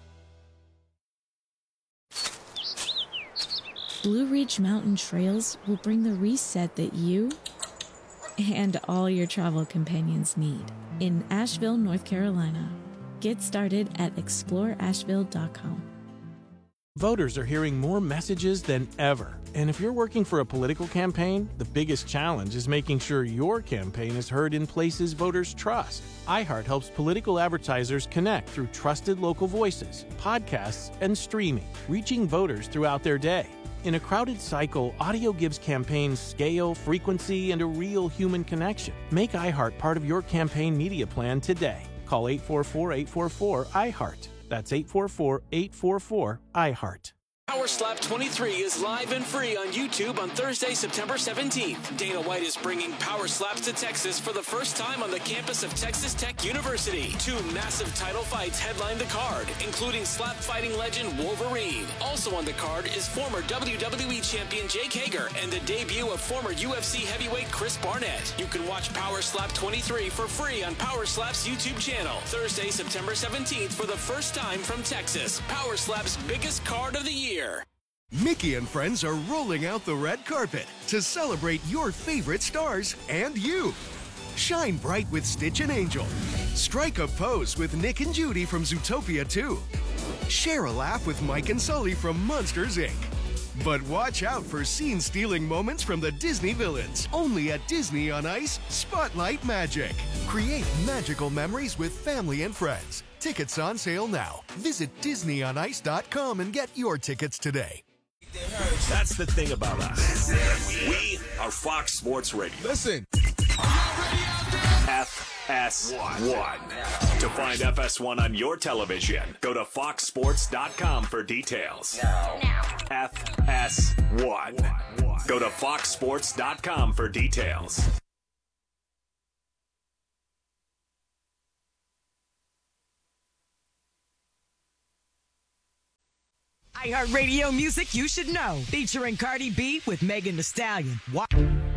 Blue Ridge Mountain Trails will bring the reset that you and all your travel companions need in Asheville, North Carolina. Get started at explore asheville dot com. Voters are hearing more messages than ever. And if you're working for a political campaign, the biggest challenge is making sure your campaign is heard in places voters trust. iHeart helps political advertisers connect through trusted local voices, podcasts, and streaming, reaching voters throughout their day. In a crowded cycle, audio gives campaigns scale, frequency, and a real human connection. Make iHeart part of your campaign media plan today. Call eight four four, eight four four, iHeart. That's eight four four, eight four four, iHeart. Power Slap twenty-three is live and free on YouTube on Thursday, September seventeenth. Dana White is bringing Power Slaps to Texas for the first time on the campus of Texas Tech University. Two massive title fights headline the card, including slap fighting legend Wolverine. Also on the card is former W W E champion Jake Hager and the debut of former U F C heavyweight Chris Barnett. You can watch Power Slap twenty-three for free on Power Slap's YouTube channel. Thursday, September seventeenth for the first time from Texas. Power Slap's biggest card of the year. Mickey and friends are rolling out the red carpet to celebrate your favorite stars and you. Shine bright with Stitch and Angel. Strike a pose with Nick and Judy from Zootopia two. Share a laugh with Mike and Sully from Monsters, Incorporated. But watch out for scene-stealing moments from the Disney villains. Only at Disney on Ice, Spotlight Magic. Create magical memories with family and friends. Tickets on sale now. Visit disney on ice dot com and get your tickets today. That's the thing about us. We are Fox Sports Radio. Listen. F S one. To find F S one on your television, go to fox sports dot com for details. F S one. Go to fox sports dot com for details. iHeartRadio music you should know. Featuring Cardi B with Megan Thee Stallion. What?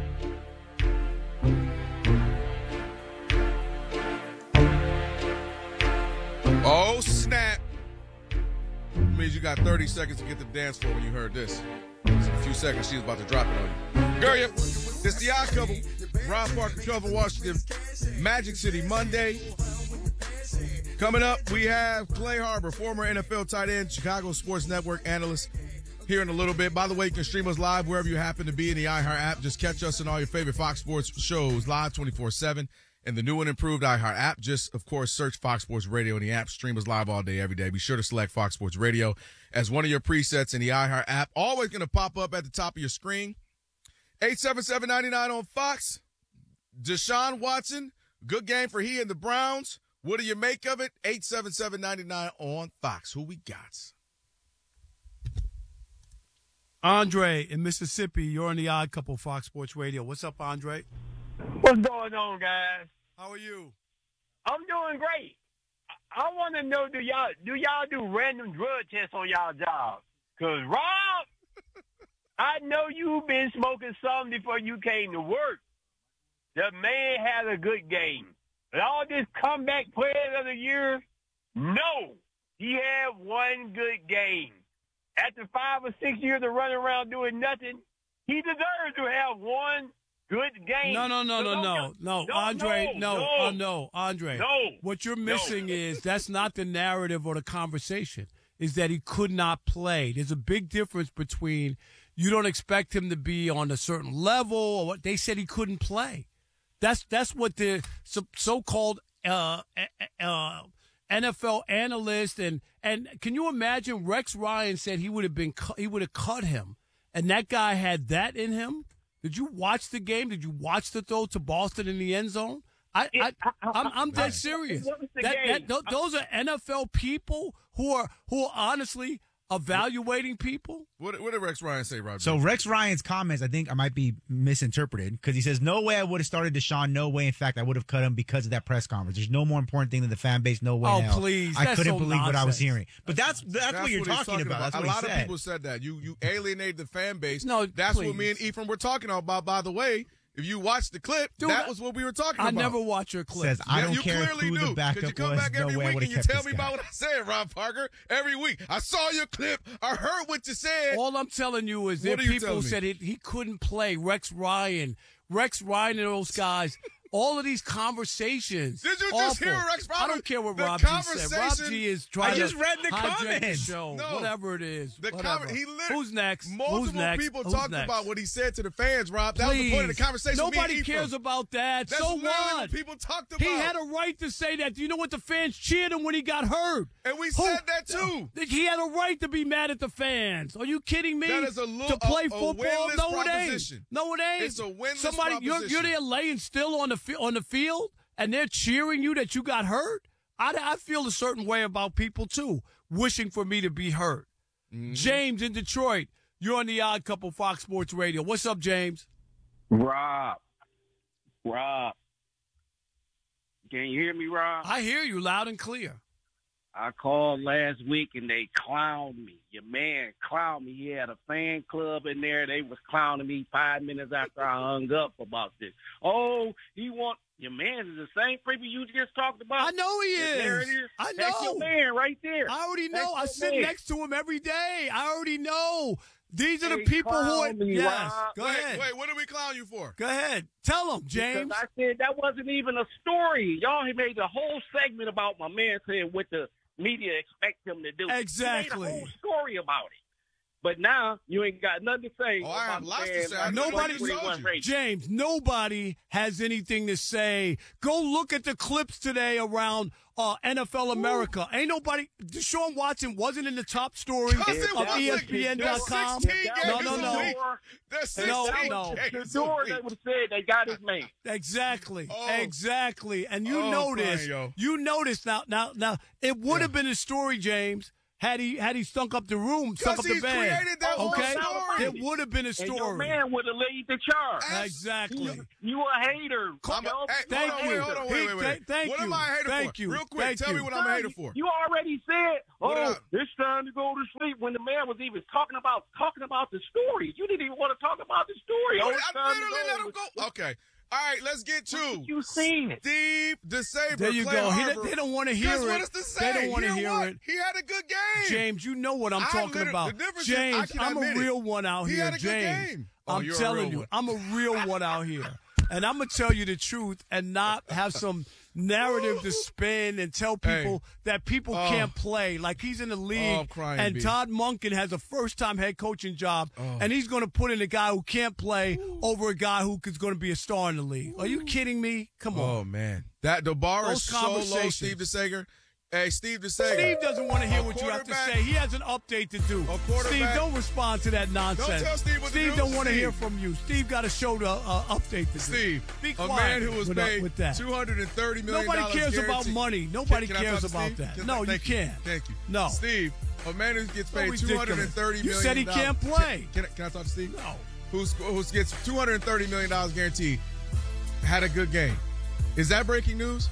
Oh, snap. Means you got thirty seconds to get to the dance floor when you heard this. In a few seconds, she's about to drop it on you. Girl, yeah, it's the Odd Couple. Rob Parker, Kelvin Washington, Magic City Monday. Coming up, we have Clay Harbor, former N F L tight end, Chicago Sports Network analyst, here in a little bit. By the way, you can stream us live wherever you happen to be in the iHeart app. Just catch us in all your favorite Fox Sports shows live twenty-four seven. And the new and improved iHeart app. Just, of course, search Fox Sports Radio in the app. Stream us live all day, every day. Be sure to select Fox Sports Radio as one of your presets in the iHeart app. Always going to pop up at the top of your screen. eight seven seven, nine nine on Fox. Deshaun Watson, good game for he and the Browns. What do you make of it? eight seven seven, nine nine on Fox. Who we got? Andre in Mississippi, you're on the Odd Couple, Fox Sports Radio. What's up, Andre? What's going on, guys? How are you? I'm doing great. I, I want to know, do y'all do y'all do random drug tests on y'all jobs? Because, Rob, I know you've been smoking some before you came to work. The man had a good game. But all this comeback players of the year, no. He had one good game. After five or six years of running around doing nothing, he deserves to have one good game. No, no, no, no, no, no, no, Andre, no, no, uh, no, Andre. No. What you're missing no. is that's not the narrative or the conversation, is that he could not play. There's a big difference between you don't expect him to be on a certain level or what they said he couldn't play. That's that's what the so, so-called uh, uh, N F L analyst and and can you imagine Rex Ryan said he would have been he would have cut him, and that guy had that in him. Did you watch the game? Did you watch the throw to Boston in the end zone? I, I I'm, I'm dead serious. That, that, th- those are N F L people who are who are honestly evaluating people. What, what did Rex Ryan say, Roger? So Rex Ryan's comments, I think I might be misinterpreted because he says, no way I would have started Deshaun. No way. In fact, I would have cut him because of that press conference. There's no more important thing than the fan base. No way. Oh, hell. please. I That's couldn't so believe nonsense. what I was hearing. But that's that's, that's, that's what you're what talking, talking about. about. That's what a lot he of said. people said that. You you alienated the fan base. No, That's please. what me and Ephraim were talking about, by the way. If you watch the clip, Dude, that was what we were talking I about. I never watch your clip. Says, I don't you care clearly who do, the backup you come was. back every no way week I and you kept tell this me guy. about what I said, Rob Parker, every week. I saw your clip. I heard what you said. All I'm telling you is What that are you people telling me? said he, he couldn't play. Rex Ryan, Rex Ryan and those guys. All of these conversations. Did you awful. just hear Rex I Ryan? don't care what The Rob G said. Rob conversation- G is trying I just to read the hijack comments. the show. No. Whatever it is. The whatever. conver- he lit- Who's next? Multiple Who's next? people Who's talked next? about what he said to the fans, Rob. That was the point of the Please. conversation. me and Nobody Ephraim. cares about that. That's so literally what? what people talked about. He had a right to say that. Do you know what the fans cheered him when he got hurt? And we Who- said that too. He had a right to be mad at the fans. Are you kidding me? That is a lo- to play a- a football? winless no, it ain't. proposition. No, it ain't. It's a winless Somebody, you're, you're proposition. there laying still on the fi- on the field, and they're cheering you that you got hurt. I, I feel a certain way about people too, wishing for me to be hurt. Mm-hmm. James in Detroit, you're on the Odd Couple, Fox Sports Radio. What's up, James? Rob. Rob. Can you hear me, Rob? I hear you loud and clear. I called last week and they clowned me. Your man clowned me. He had a fan club in there. They was clowning me five minutes after I hung up about this. Oh, he want your man is the same people you just talked about. I know he is. There it is. I That's know. your man right there. I already That's know. I your sit man. next to him every day. I already know. These are the They people who are. clown me, Yes. Rob. Go wait, ahead. wait, what did we clown you for? Go ahead. Tell them, James. Because I said that wasn't even a story. Y'all had made the whole segment about my man saying what the media expect him to do. Exactly. He made a whole story about it. But now you ain't got nothing to say. Oh, I have lots to say. I Nobody, nobody James, nobody has anything to say. Go look at the clips today around uh, N F L America. Ooh. Ain't nobody. Deshaun Watson wasn't in the top story of E S P N dot com. No, no, no. No, no. The door that would have said they got his man. Exactly, oh. exactly. And you oh, notice, fine, you notice now, now, now. It would yeah. have been a story, James. Had he had he stunk up the room, stunk up the bed, that okay, story. it would have been a story. And your man would have laid the charge. Exactly. You, you a hater. I'm a, hey, thank hold on, you. Wait, hold on, wait, wait, wait. Thank what you. am I a hater thank for? You. Real quick, thank tell you. me what I'm a hater for. You already said, what "Oh, it's time to go to sleep." When the man was even talking about talking about the story, you didn't even want to talk about the story. Oh, oh, I literally let him go. Okay. All right, let's get to you seen it. Steve DeSabre. There you Clay go. He, Harbor. they don't want to hear Guess it. What is to say? They don't want to hear what? it. He had a good game. James, you know what I'm I talking about. James, I'm a real it. one out he here. Had a James, good game. Oh, I'm telling you, one. I'm a real one out here. And I'm going to tell you the truth and not have some narrative to spin and tell people hey. that people oh. can't play. Like he's in the league, oh, and B. Todd Monken has a first-time head coaching job, oh. and he's going to put in a guy who can't play over a guy who is going to be a star in the league. Are you kidding me? Come on. Oh, man. That The bar Those is so low, Steve DeSabre. Hey, Steve DeSabre. Steve doesn't want to hear what you have to say. He has an update to do. Steve, don't respond to that nonsense. Don't tell Steve what Steve to do. don't want to Steve. hear from you. Steve got a show to uh, update to do. Steve, Be a quiet man who was with, paid with that. two hundred thirty million dollars Nobody cares guaranteed. about money. Nobody can, can cares about Steve? that. Can no, I, you can't. Thank you. No. Steve, a man who gets paid so two hundred thirty million dollars. You said he can't play. Can, can, can I talk to Steve? No. Who's, who gets two hundred thirty million dollars guaranteed, had a good game. Is that breaking news?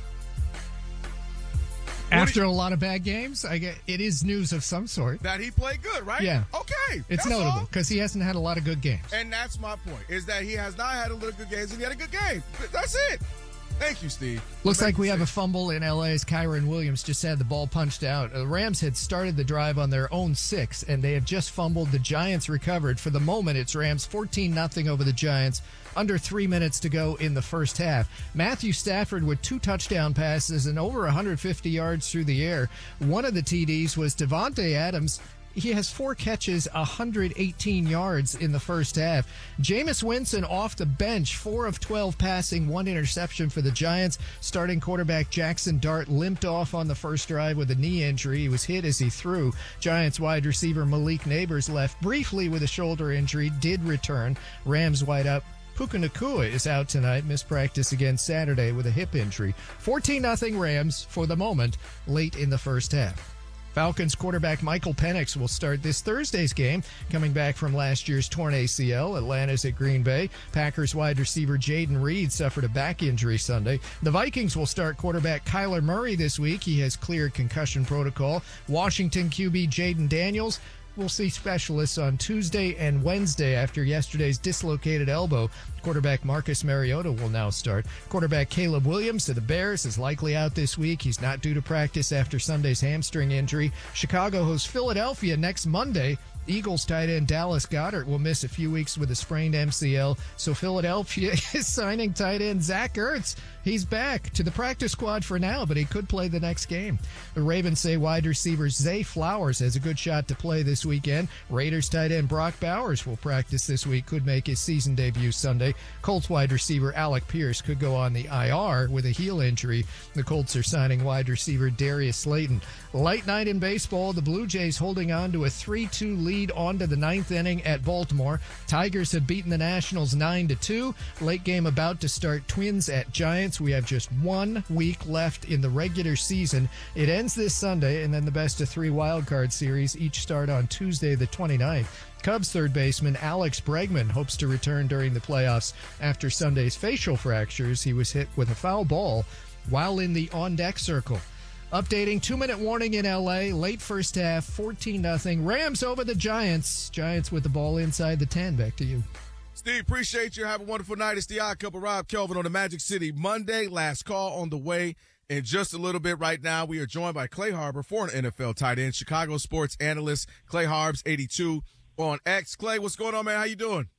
After a lot of bad games, I get it is news of some sort. That he played good, right? Yeah. Okay. It's notable because he hasn't had a lot of good games. And that's my point, is that he has not had a lot of good games and he had a good game. That's it. Thank you, Steve. Looks like we have a fumble in L A's Kyron Williams just had the ball punched out. The Rams had started the drive on their own six, and they have just fumbled. The Giants recovered. For the moment, it's Rams fourteen nothing over the Giants. Under three minutes to go in the first half. Matthew Stafford with two touchdown passes and over one hundred fifty yards through the air. One of the T Ds was Devontae Adams. He has four catches, one hundred eighteen yards in the first half. Jameis Winston off the bench, four of twelve passing, one interception for the Giants. Starting quarterback Jackson Dart limped off on the first drive with a knee injury. He was hit as he threw. Giants wide receiver Malik Neighbors left briefly with a shoulder injury, did return. Rams wideout Puka Nacua is out tonight, missed practice again Saturday with a hip injury. fourteen nothing Rams for the moment, late in the first half. Falcons quarterback Michael Penix will start this Thursday's game, coming back from last year's torn A C L. Atlanta's at Green Bay. Packers wide receiver Jaden Reed suffered a back injury Sunday. The Vikings will start quarterback Kyler Murray this week. He has cleared concussion protocol. Washington Q B Jaden Daniels will see specialists on Tuesday and Wednesday after yesterday's dislocated elbow. Quarterback Marcus Mariota will now start. Quarterback Caleb Williams of the Bears is likely out this week. He's not due to practice after Sunday's hamstring injury. Chicago hosts Philadelphia next Monday. Eagles tight end Dallas Goedert will miss a few weeks with a sprained M C L, so Philadelphia is signing tight end Zach Ertz. He's back to the practice squad for now, but he could play the next game. The Ravens say wide receiver Zay Flowers has a good shot to play this weekend. Raiders tight end Brock Bowers will practice this week, could make his season debut Sunday. Colts wide receiver Alec Pierce could go on the I R with a heel injury. The Colts are signing wide receiver Darius Slayton. Light night in baseball. The Blue Jays holding on to a three two lead on to the ninth inning at Baltimore. Tigers have beaten the Nationals nine to two. Late game about to start. Twins at Giants. We have just one week left in the regular season. It ends this Sunday, and then the best of three wild card series each start on Tuesday the twenty-ninth. Cubs third baseman Alex Bregman hopes to return during the playoffs after Sunday's facial fractures. He was hit with a foul ball while in the on-deck circle. Updating two-minute warning in L A. Late first half, fourteen nothing. Rams over the Giants. Giants with the ball inside the ten. Back to you. Steve, appreciate you. Have a wonderful night. It's the Odd Couple, Rob Kelvin on the Magic City Monday. Last call on the way in just a little bit. Right now, we are joined by Clay Harbor, former N F L tight end, Chicago sports analyst, Clay Harbs, eighty-two on X. Clay, what's going on, man? How you doing?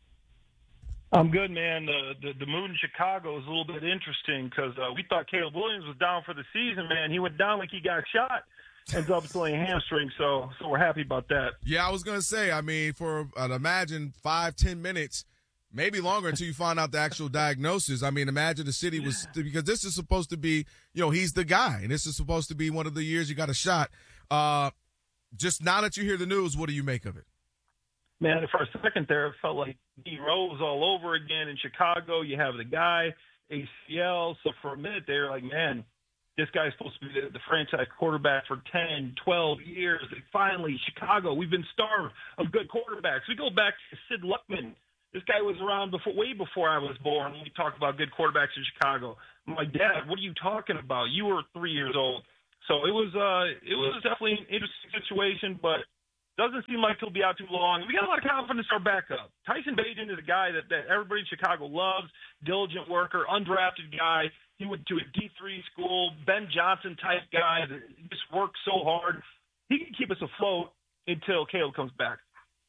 I'm good, man. The, the the mood in Chicago is a little bit interesting because uh, we thought Caleb Williams was down for the season, man. He went down like he got shot. ends up pulling a hamstring. So, so we're happy about that. Yeah, I was gonna say. I mean, for uh, imagine five, ten minutes, maybe longer until you find out the actual diagnosis. I mean, imagine the city was because this is supposed to be, you know, he's the guy, and this is supposed to be one of the years you got a shot. Uh, just now that you hear the news, what do you make of it? Man, for a second there, it felt like D Rose all over again in Chicago. You have the guy, A C L. So for a minute they were like, man, this guy's supposed to be the, the franchise quarterback for ten, twelve years. And finally, Chicago, we've been starved of good quarterbacks. We go back to Sid Luckman. This guy was around before, way before I was born when we talked about good quarterbacks in Chicago. I'm like, Dad, what are you talking about? You were three years old. So it was, uh, it was definitely an interesting situation, but doesn't seem like he'll be out too long. We got a lot of confidence in our backup. Tyson Bagent is a guy that, that everybody in Chicago loves, diligent worker, undrafted guy. He went to a D three school, Ben Johnson type guy that just works so hard. He can keep us afloat until Caleb comes back.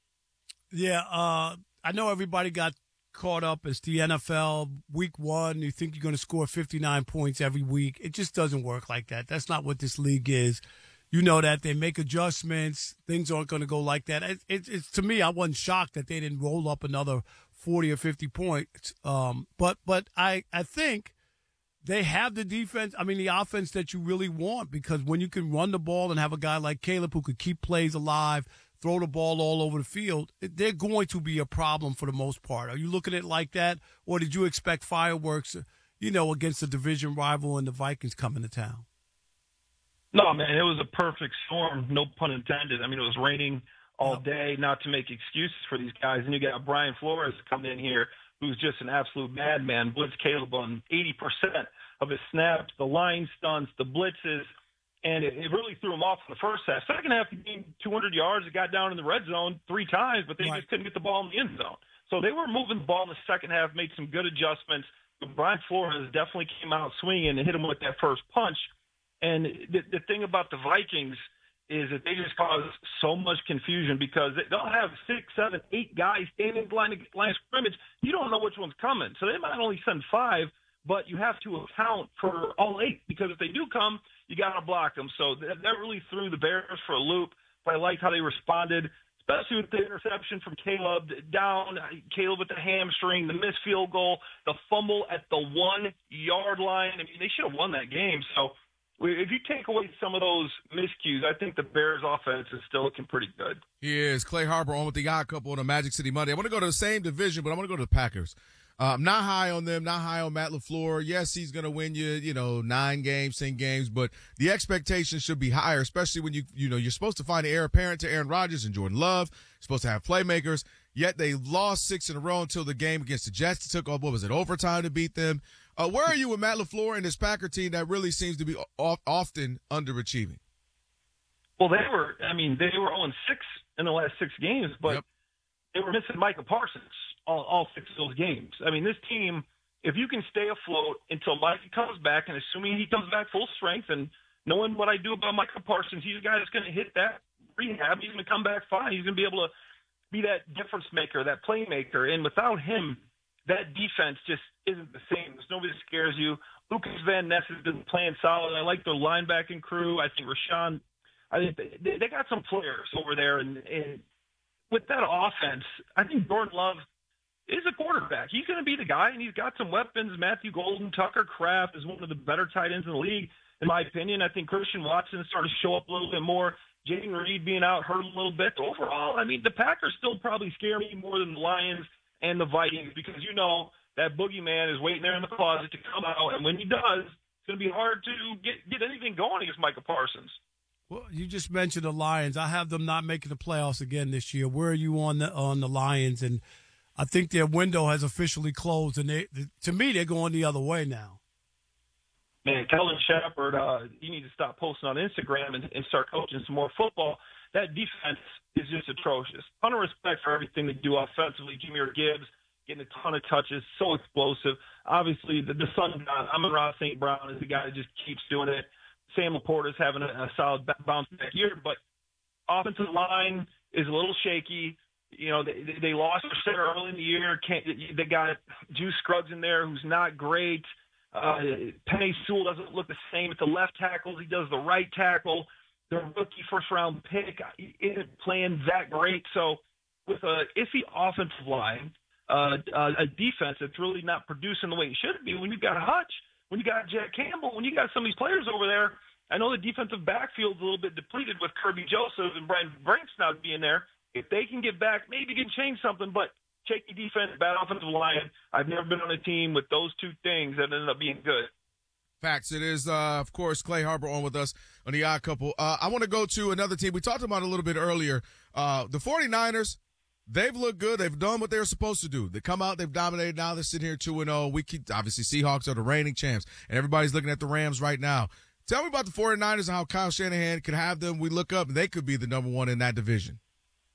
Yeah, uh, I know everybody got caught up as the N F L week one. You think you're going to score fifty-nine points every week. It just doesn't work like that. That's not what this league is. You know that they make adjustments. Things aren't going to go like that. It, it, it's to me, I wasn't shocked that they didn't roll up another forty or fifty points. Um, but but I, I think they have the defense. I mean, the offense that you really want, because when you can run the ball and have a guy like Caleb who could keep plays alive, throw the ball all over the field, they're going to be a problem for the most part. Are you looking at it like that, or did you expect fireworks, you know, against the division rival and the Vikings coming to town? No, man, it was a perfect storm, no pun intended. I mean, it was raining all day, not to make excuses for these guys. And you got Brian Flores coming in here, who's just an absolute madman, blitz Caleb on eighty percent of his snaps, the line stunts, the blitzes, and it, it really threw him off in the first half. Second half, he gained two hundred yards. It got down in the red zone three times, but they right. just couldn't get the ball in the end zone. So they were moving the ball in the second half, made some good adjustments. But Brian Flores definitely came out swinging and hit him with that first punch. And the, the thing about the Vikings is that they just cause so much confusion because they'll have six, seven, eight guys standing in the line of, line of scrimmage. You don't know which one's coming. So they might only send five, but you have to account for all eight because if they do come, you got to block them. So that, that really threw the Bears for a loop. But I liked how they responded, especially with the interception from Caleb down, Caleb with the hamstring, the missed field goal, the fumble at the one-yard line. I mean, they should have won that game. So if you take away some of those miscues, I think the Bears' offense is still looking pretty good. He is. Clay Harper on with the Odd Couple on a Magic City Monday. I want to go to the same division, but I want to go to the Packers. Uh, I'm not high on them, not high on Matt LaFleur. Yes, he's going to win you, you know, nine games, ten games, but the expectations should be higher, especially when you, you know, you're supposed to find an heir apparent to Aaron Rodgers and Jordan Love. You're supposed to have playmakers, yet they lost six in a row until the game against the Jets. It took, what was it, overtime to beat them. Uh, where are you with Matt LaFleur and this Packer team that really seems to be o- often underachieving? Well, they were, I mean, they were oh and six in the last six games, but yep. they were missing Micah Parsons all, all six of those games. I mean, this team, if you can stay afloat until Micah comes back, and assuming he comes back full strength, and knowing what I do about Micah Parsons, he's a guy that's going to hit that rehab. He's going to come back fine. He's going to be able to be that difference maker, that playmaker. And without him, that defense just isn't the same. There's nobody that scares you. Lucas Van Ness has been playing solid. I like their linebacking crew. I think Rashawn, I think they, they got some players over there. And, and with that offense, I think Jordan Love is a quarterback. He's going to be the guy, and he's got some weapons. Matthew Golden, Tucker Kraft is one of the better tight ends in the league, in my opinion. I think Christian Watson started to show up a little bit more. Jaden Reed being out hurt a little bit. Overall, I mean, the Packers still probably scare me more than the Lions and the Vikings, because you know that boogeyman is waiting there in the closet to come out, and when he does, it's going to be hard to get get anything going against Micah Parsons. Well, you just mentioned the Lions. I have them not making the playoffs again this year. Where are you on the on the Lions? And I think their window has officially closed, and they, to me, they're going the other way now. Man, Kellen Shepard, uh, you need to stop posting on Instagram and, and start coaching some more football. That defense is just atrocious. Ton of respect for everything they do offensively. Jahmyr Gibbs getting a ton of touches, so explosive. Obviously, the, the Sun God, Amon-Ra Saint Brown, is the guy that just keeps doing it. Sam Laporta's having a, a solid bounce back year, but offensive line is a little shaky. You know, they, they lost their center early in the year. Can't, they got Juice Scruggs in there, who's not great. Uh, Penei Sewell doesn't look the same at the left tackle as he does the right tackle. their rookie first-round pick isn't playing that great. So with a iffy offensive line, uh, uh, a defense that's really not producing the way it should be, when you've got Hutch, when you got Jack Campbell, when you got some of these players over there, I know the defensive backfield's a little bit depleted with Kirby Joseph and Brian Brinks not being there. If they can get back, maybe you can change something, but shaky defense, bad offensive line. I've never been on a team with those two things that ended up being good. Facts. It is, uh, of course, Clay Harbor on with us on the Odd Couple. Uh, I want to go to another team. We talked about it a little bit earlier. Uh, the 49ers, they've looked good. They've done what they were supposed to do. They come out, they've dominated. Now they're sitting here two and oh. We keep, obviously, Seahawks are the reigning champs, and everybody's looking at the Rams right now. Tell me about the 49ers and how Kyle Shanahan could have them. We look up, and they could be the number one in that division.